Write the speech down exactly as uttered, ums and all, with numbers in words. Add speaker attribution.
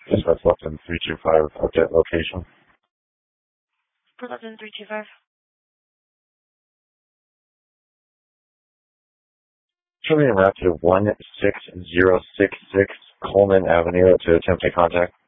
Speaker 1: Just what's left in three two five update location.
Speaker 2: Left in three two five.
Speaker 1: Show me a route to one six zero six six Coleman Avenue to attempt a contact.